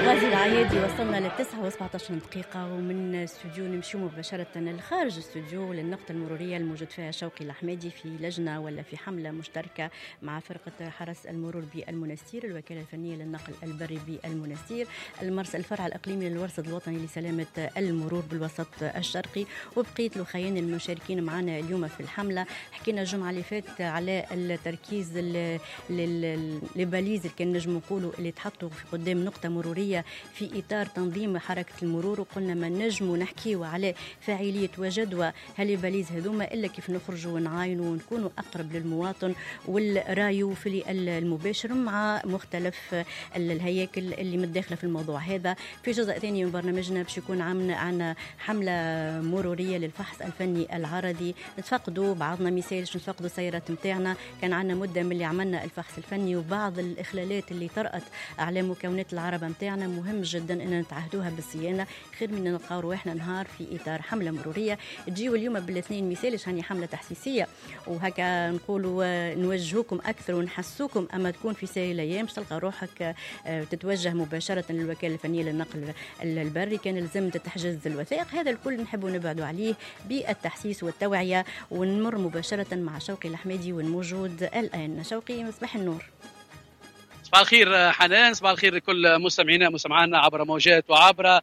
غازي العيادي وصلنا للتسعة و17 دقيقة، ومن استوديو نمشيو مباشرة للخارج استوديو للنقطة المرورية الموجود فيها شوقي الحمادي في لجنة ولا في حملة مشتركة مع فرقة حرس المرور بالمنستير، الوكالة الفنية للنقل البري بالمنستير، الفرع الإقليمي للمرصد الوطني لسلامة المرور بالوسط الشرقي، وبقية الأخوين المشاركين معنا اليوم في الحملة. حكينا الجمعة اللي فاتت على التركيز لباليز اللي كان نجم نقولوا اللي تحطوا في قدام نقطة مرورية في إطار تنظيم حركة المرور، وقلنا ما نجموا نحكيوا على فاعلية وجدوى هالباليز هذوما إلا كيف نخرجوا ونعاينوا ونكونوا أقرب للمواطن والرايو في المباشر مع مختلف الهياكل اللي متداخلة في الموضوع هذا. في جزء ثاني من برنامجنا باش يكون عنا حملة مرورية للفحص الفني العرضي، نتفقدوا بعضنا مثال نتفقدوا السيارات متاعنا، كان عنا مدة من اللي عملنا الفحص الفني وبعض الإخلالات اللي طرأت على مكونات العربة متاعنا مهم جدا ان نتعهدوها بالصيانه، خير من نلقاو روحنا نهار في اطار حمله مروريه. تجيو اليوم بالاثنين مثال هاني حمله تحسيسيه وهكا نقولوا نوجهوكم اكثر ونحسوكم، اما تكون في سائر الايام باش تلقى روحك تتوجه مباشره للوكاله الفنيه للنقل البري، كان لازم تحجز الوثائق. هذا الكل نحبوا نبعدوا عليه بالتحسيس والتوعيه. ونمر مباشره مع شوقي الحمادي والموجود الان. شوقي صباح النور. صباح الخير حنان، صباح الخير لكل مستمعينا ومستمعانا عبر موجات وعبر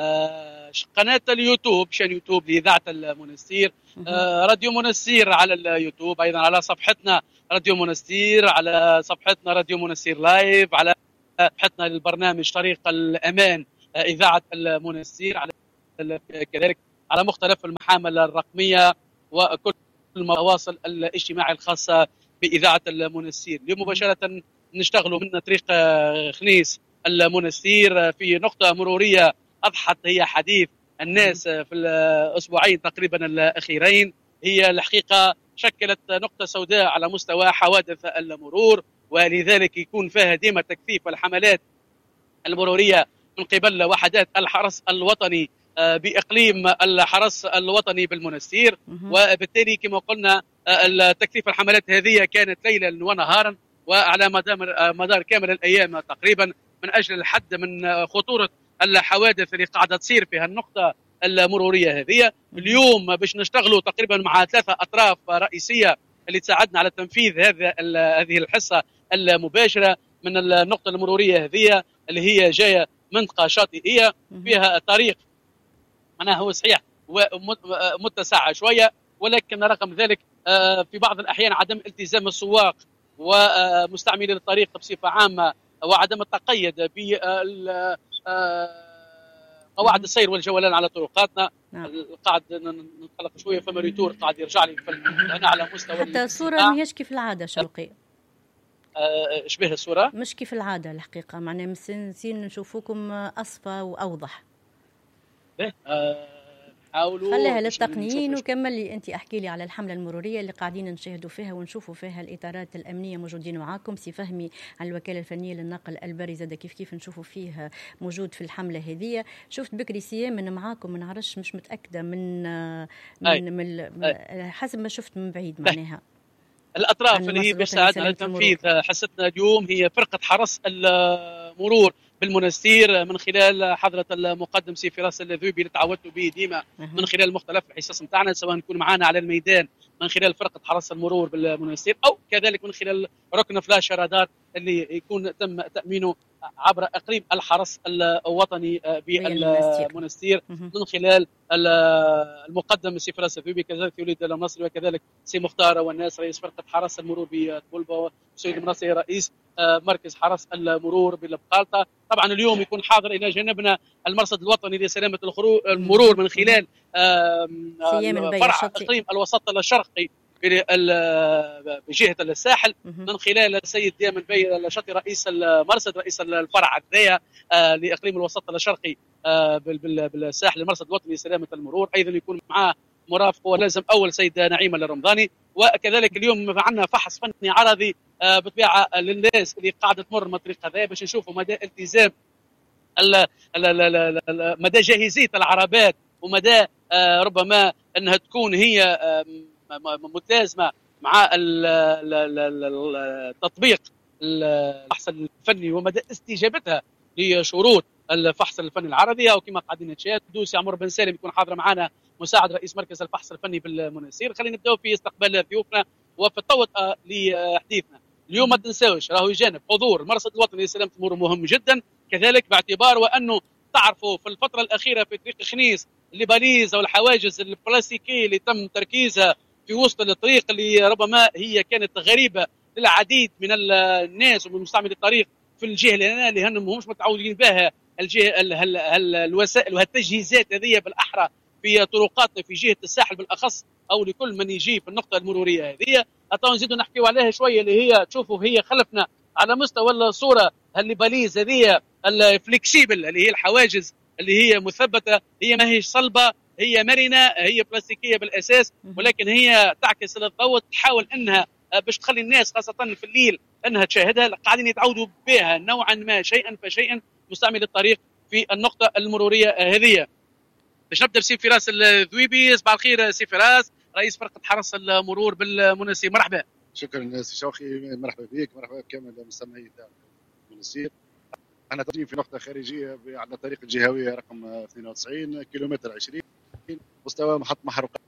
قناة اليوتيوب، شان يوتيوب لإذاعة المنستير، راديو منستير على اليوتيوب، أيضا على صفحتنا راديو منستير، على صفحتنا راديو منستير لايف، على صفحتنا للبرنامج طريق الأمان إذاعة المنستير، على كذلك على مختلف المحامل الرقمية وكل التواصل الاجتماعي الخاصة بإذاعة المنستير. اليوم مباشرة نشتغلوا من طريق خنيس المنستير في نقطة مرورية أضحت هي حديث الناس في الأسبوعين تقريبا الأخيرين، هي الحقيقة شكلت نقطة سوداء على مستوى حوادث المرور، ولذلك يكون فيها ديما تكثيف الحملات المرورية من قبل وحدات الحرس الوطني بإقليم الحرس الوطني بالمنستير، وبالتالي كما قلنا تكثيف الحملات هذه كانت ليلا ونهارا وعلى مدار كامل الأيام تقريبا، من أجل الحد من خطورة الحوادث اللي قاعدة تصير في النقطة المرورية هذه. اليوم باش نشتغلوا تقريبا مع 3 أطراف رئيسية اللي تساعدنا على تنفيذ هذه الحصة المباشرة من النقطة المرورية هذه، اللي هي جاية منطقة شاطئية فيها طريق أنا هو صحيح ومتسع شوية، ولكن رغم ذلك في بعض الأحيان عدم التزام السواق ومستعملي الطريق بصفة عامة وعدم التقيد بقواعد السير والجولان على طرقاتنا. قاعد نتقلق شوية، فما ريتور قاعد يرجع لي هنا على مستوى حتى الصورة مش كيف العادة شوقي، شبه الصورة مش كيف العادة الحقيقة، معناه مسين نشوفوكم أصفى وأوضح. خليها للتقنيين وكمل لي انت، احكي لي على الحمله المروريه اللي قاعدين نشاهدوا فيها ونشوفوا فيها الاطارات الامنيه موجودين معاكم. سي فهمي عن الوكاله الفنيه للنقل البري زاد كيف نشوفوا فيه موجود في الحمله هذه. شفت بكري سيام من معاكم، ما نعرفش مش متاكده من حسب ما شفت من بعيد معناها الاطراف اللي هي بتساعدنا على تنفيذ حصتنا اليوم هي فرقه حرس المرور بالمنستير من خلال حضرة المقدم سي فراس الذوبي اللي تعودتوا به ديما من خلال مختلف الحصص نتاعنا، سواء نكون معنا على الميدان من خلال فرقة حرس المرور بالمنستير أو كذلك من خلال ركن فلاش رادار اللي يكون تم تأمينه عبر إقليم الحرس الوطني بالمنستير من خلال المقدم سي فراس الذوبي، كذلك وليد المنصري، وكذلك سي مختار والناس رئيس فرقة حرس المرور بطولبة، وسيد المنصري رئيس مركز حرس المرور بالبقالطة. طبعا اليوم يكون حاضر إلى جانبنا المرصد الوطني لسلامة المرور من خلال فرع إقليم الوسط الشرقي بجهة الساحل من خلال السيد ديامن بي الشاطي رئيس المرصد، رئيس الفرع الذايا لإقليم الوسط الشرقي بالساحل، المرصد الوطني لسلامة المرور. أيضا يكون معاه مرافق ولازم أول سيد نعيم الرمضاني. وكذلك اليوم عندنا فحص فني عرضي بطبيعة للناس اللي قاعدة تمر من الطريق هذا باش نشوفوا مدى التزام مدى جاهزية العربات ومدى ربما أنها تكون هي متلازمة مع التطبيق الفحص الفني ومدى استجابتها لشروط الفحص الفني العربي، او كما قاعدين نتشاهدوا سي عمر بن سالم يكون حاضر معنا مساعد رئيس مركز الفحص الفني بالمنستير. خلينا نبداو في استقبال ضيوفنا وفي التوطئه لحديثنا. اليوم ما تنساوش راهو يجانب حضور المرصد الوطني لسلامه المرور مهم جدا، كذلك باعتبار وانه تعرفوا في الفتره الاخيره في طريق خنيس اللي او الحواجز البلاستيكيه اللي تم تركيزها في وسط الطريق اللي ربما هي كانت غريبه للعديد من الناس ومن مستعملي الطريق في الجهه اللي همش متعودين بها الجهه الوسائل والتجهيزات هذه بالاحرى في طرقاتنا في جهه الساحل بالاخص، او لكل من يجي في النقطه المروريه هذه. تو نزيدوا نحكيوا عليها شويه، اللي هي تشوفوا هي خلفنا على مستوى الصوره الليباليز هذه الفليكسيبل، اللي هي الحواجز اللي هي مثبته، هي ما هيش صلبه، هي مرنه، هي بلاستيكيه بالاساس، ولكن هي تعكس الضوء، تحاول انها باش تخلي الناس خاصه في الليل انها تشاهدها. قاعدين يتعودوا بها نوعا ما شيئا فشيئا مستعمل الطريق في النقطه المروريه هذه. باش نبدا بسي فراس الذويبي. صباح الخير سي فراس، رئيس فرقه حرس المرور بالمنستير، مرحبا. شكرا سي شوقي، مرحبا بك، مرحبا بكامل المستمعين تاع المنستير. احنا تواجدين في نقطه خارجيه على الطريق الجهويه رقم 92 كيلومتر 20 مستوى محطه محروقات.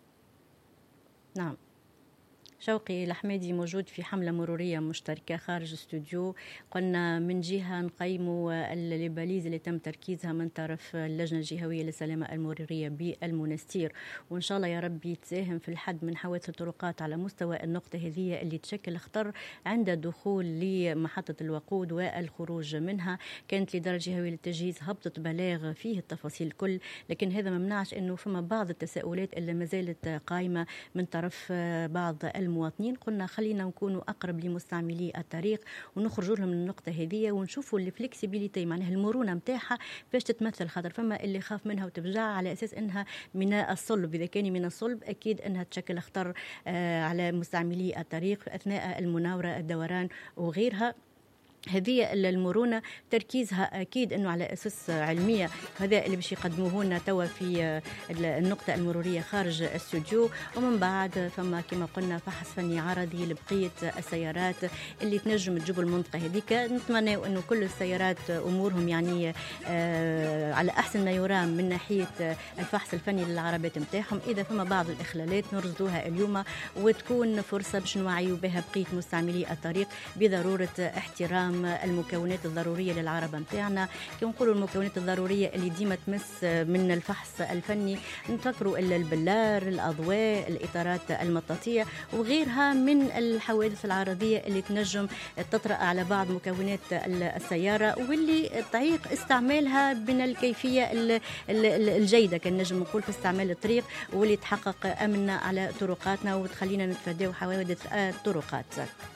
نعم. شوقي الحمادي موجود في حملة مرورية مشتركة خارج الاستوديو. قلنا من جهة نقيموا الليباليز اللي تم تركيزها من طرف اللجنة الجهوية للسلامة المرورية بالمنستير، وإن شاء الله يا رب يتساهم في الحد من حوادث الطرقات على مستوى النقطة هذه اللي تشكل خطر عند الدخول لمحطة الوقود والخروج منها. كانت الإدارة الجهوية للتجهيز هبطت بلاغ فيه التفاصيل الكل، لكن هذا ما منعش أنه فما بعض التساؤلات اللي ما زالت قائمة من طرف بعض المواطنين. قلنا خلينا نكونوا أقرب لمستعملي الطريق ونخرجوا لهم من النقطة هذه ونشوفوا الفلكسبيليتي، معناها المرونة متاعها فاش تتمثل. خاطر فما اللي خاف منها وتفجع على أساس أنها من الصلب، إذا كان من الصلب أكيد أنها تشكل خطر على مستعملي الطريق أثناء المناورة الدوران وغيرها. هذه المرونة تركيزها أكيد أنه على أساس علمية، هذا اللي باش يقدموه لنا توا في النقطة المرورية خارج الاستوديو. ومن بعد فما كما قلنا فحص فني عرضي لبقية السيارات اللي تنجم تجيب المنطقة هذيك. نتمنى أنه كل السيارات أمورهم يعني على أحسن ما يرام من ناحية الفحص الفني للعربات متاعهم. إذا فما بعض الإخلالات نرصدوها اليوم وتكون فرصة باش نوعيوا بها بقية مستعملي الطريق بضرورة احترام المكونات الضرورية للعربة متاعنا. كي نقولوا المكونات الضرورية اللي ديما تمس من الفحص الفني نفكروا البلار، الأضواء، الإطارات المطاطية وغيرها من الحوادث العرضية اللي تنجم تطرأ على بعض مكونات السيارة واللي تعيق استعمالها من الكيفية الجيدة كان نجم نقول في استعمال الطريق، واللي تحقق أمن على طرقاتنا وتخلينا نتفاداو حوادث الطرقات.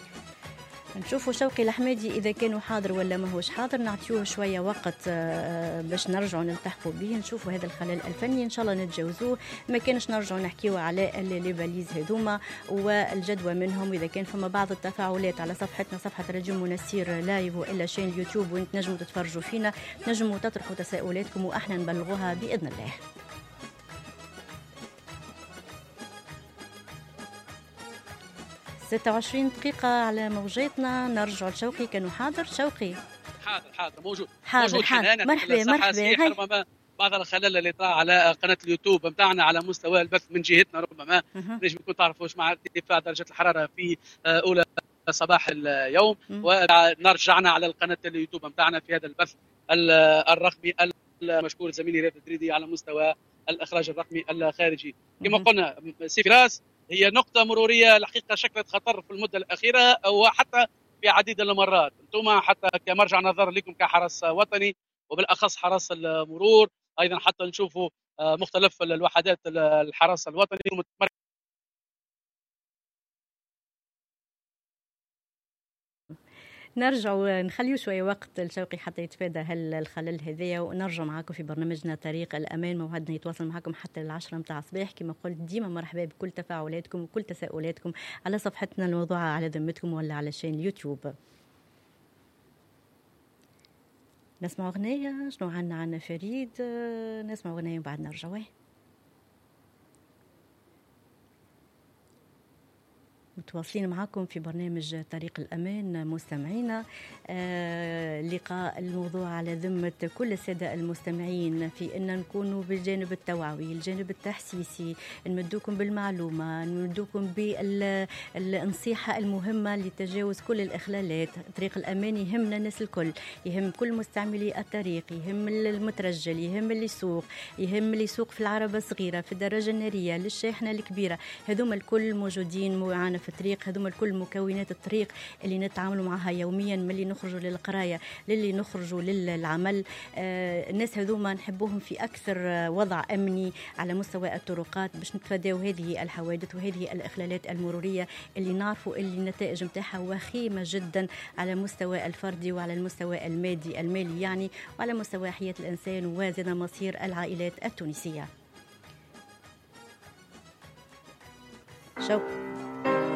نشوفوا شوقي الحمادي إذا كانوا حاضر ولا ما هوش حاضر، نعطيوه شوية وقت باش نرجعوا نلتحقوا به، نشوفوا هذا الخلل الفني إن شاء الله نتجاوزوه. ما كانش نرجعوا نحكيوا على الليباليز هذوما والجدوى منهم. وإذا كان فما بعض التفاعلات على صفحتنا صفحة راديو منستير لايف وإلا شين اليوتيوب وين تنجموا تتفرجوا فينا، تنجموا تطرحوا تساؤلاتكم وإحنا نبلغوها بإذن الله. 26 دقيقة على موجاتنا. نرجع لشوقي، كانوا حاضر شوقي؟ حاضر موجود. مرحبا. بعض الخلل اللي طرا على قناة اليوتيوب متاعنا على مستوى البث من جهتنا ربما نجم يكون تعرفوش مع ارتفاع درجة الحرارة في أولى صباح اليوم، ونرجعنا على القناة اليوتيوب متاعنا في هذا البث الرقمي المشكور زميلي رياض الدريدي على مستوى الإخراج الرقمي الخارجي. كما قلنا سي فراس، هي نقطة مرورية الحقيقة شكلت خطر في المدة الأخيرة وحتى في عديد المرات. أنتم حتى كمرجع نظر لكم كحرس وطني وبالأخص حرس المرور، أيضا حتى نشوفوا مختلف الوحدات الحرس الوطني نرجع نخليه شوية وقت لشوقي حتى يتفادى الخلل هذايا، ونرجع معاكم في برنامجنا طريق الأمان. موعدنا يتواصل معكم حتى 10 متاع الصباح. كما قلت ديما مرحبا بكل تفاعلاتكم وكل تساؤلاتكم على صفحتنا الموضوعة على ذمتكم ولا على شين اليوتيوب. نسمع أغنية. شنو عنا فريد؟ نسمع أغنية وبعد نرجع. متواصلين معكم في برنامج طريق الأمان مستمعينا. لقاء الموضوع على ذمة كل السادة المستمعين في أن نكونوا بالجانب التوعوي، الجانب التحسيسي، نمدوكم بالمعلومة، نمدوكم بالنصيحة المهمة لتجاوز كل الإخلالات. طريق الأمان يهمنا الناس الكل، يهم كل مستعملي الطريق، يهم المترجل، يهم اللي يسوق، يهم اللي يسوق في العربة الصغيرة، في الدراجة النارية، للشاحنة الكبيرة. هذوما الكل موجودين معنا في الطريق، هذوما الكل مكونات الطريق اللي نتعاملوا معها يوميا، من اللي نخرجوا للقراية للي نخرجوا للعمل. الناس هذوما نحبوهم في أكثر وضع أمني على مستوى الطرقات باش نتفاداو هذه الحوادث وهذه الإخلالات المرورية اللي نعرفوا اللي النتائج متاعها وخيمة جدا على مستوى الفردي وعلى المستوى المالي يعني، وعلى مستوى حياة الإنسان وزاد مصير العائلات التونسية. شو